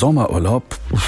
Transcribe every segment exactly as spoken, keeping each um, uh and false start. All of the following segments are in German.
Sommerurlaub,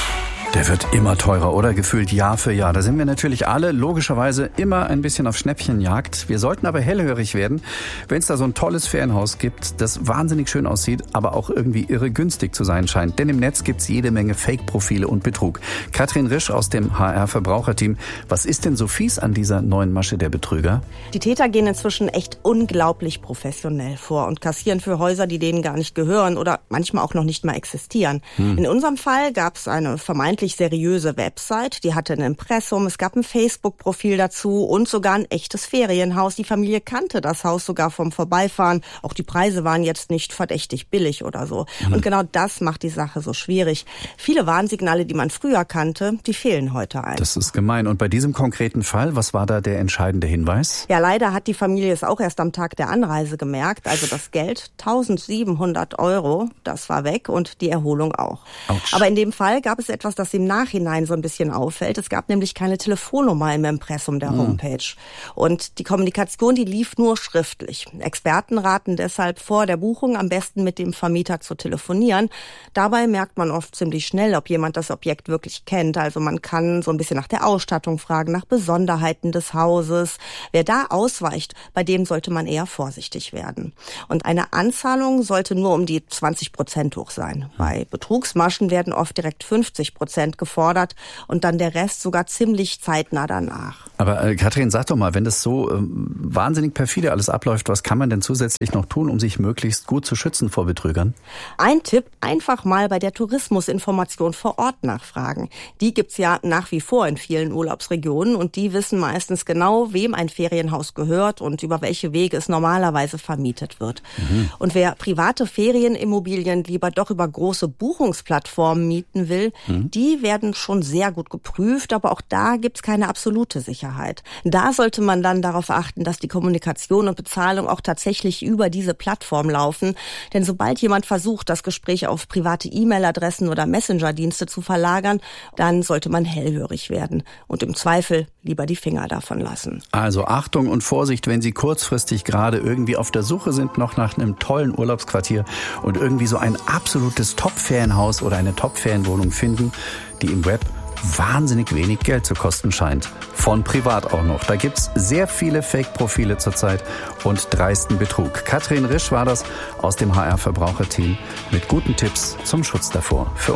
der wird immer teurer, oder? Gefühlt Jahr für Jahr. Da sind wir natürlich alle logischerweise immer ein bisschen auf Schnäppchenjagd. Wir sollten aber hellhörig werden, wenn es da so ein tolles Ferienhaus gibt, das wahnsinnig schön aussieht, aber auch irgendwie irre günstig zu sein scheint. Denn im Netz gibt's jede Menge Fake-Profile und Betrug. Katrin Risch aus dem H R-Verbraucherteam. Was ist denn so fies an dieser neuen Masche der Betrüger? Die Täter gehen inzwischen echt unglaublich professionell vor und kassieren für Häuser, die denen gar nicht gehören oder manchmal auch noch nicht mal existieren. Hm. In unserem Fall gab's eine vermeintlich seriöse Website, die hatte ein Impressum, es gab ein Facebook-Profil dazu und sogar ein echtes Ferienhaus. Die Familie kannte das Haus sogar vom Vorbeifahren. Auch die Preise waren jetzt nicht verdächtig billig oder so. Mhm. Und genau das macht die Sache so schwierig. Viele Warnsignale, die man früher kannte, die fehlen heute ein. Das ist gemein. Und bei diesem konkreten Fall, was war da der entscheidende Hinweis? Ja, leider hat die Familie es auch erst am Tag der Anreise gemerkt. Also das Geld, eintausendsiebenhundert Euro, das war weg und die Erholung auch. Autsch. Aber in dem Fall gab es etwas, das im Nachhinein so ein bisschen auffällt. Es gab nämlich keine Telefonnummer im Impressum der Homepage. Und die Kommunikation, die lief nur schriftlich. Experten raten deshalb vor der Buchung am besten mit dem Vermieter zu telefonieren. Dabei merkt man oft ziemlich schnell, ob jemand das Objekt wirklich kennt. Also man kann so ein bisschen nach der Ausstattung fragen, nach Besonderheiten des Hauses. Wer da ausweicht, bei dem sollte man eher vorsichtig werden. Und eine Anzahlung sollte nur um die zwanzig Prozent hoch sein. Bei Betrugsmaschen werden oft direkt fünfzig Prozent gefordert und dann der Rest sogar ziemlich zeitnah danach. Aber äh, Katrin, sag doch mal, wenn das so ähm, wahnsinnig perfide alles abläuft, was kann man denn zusätzlich noch tun, um sich möglichst gut zu schützen vor Betrügern? Ein Tipp, einfach mal bei der Tourismusinformation vor Ort nachfragen. Die gibt's ja nach wie vor in vielen Urlaubsregionen und die wissen meistens genau, wem ein Ferienhaus gehört und über welche Wege es normalerweise vermietet wird. Mhm. Und wer private Ferienimmobilien lieber doch über große Buchungsplattformen mieten will, mhm. die werden schon sehr gut geprüft, aber auch da gibt's keine absolute Sicherheit. Da sollte man dann darauf achten, dass die Kommunikation und Bezahlung auch tatsächlich über diese Plattform laufen. Denn sobald jemand versucht, das Gespräch auf private E-Mail-Adressen oder Messenger-Dienste zu verlagern, dann sollte man hellhörig werden und im Zweifel lieber die Finger davon lassen. Also Achtung und Vorsicht, wenn Sie kurzfristig gerade irgendwie auf der Suche sind, noch nach einem tollen Urlaubsquartier und irgendwie so ein absolutes Top-Ferienhaus oder eine Top-Ferienwohnung finden, die im Web wahnsinnig wenig Geld zu kosten scheint. Von privat auch noch. Da gibt's sehr viele Fake-Profile zurzeit und dreisten Betrug. Katrin Risch war das aus dem H R-Verbraucherteam mit guten Tipps zum Schutz davor. Für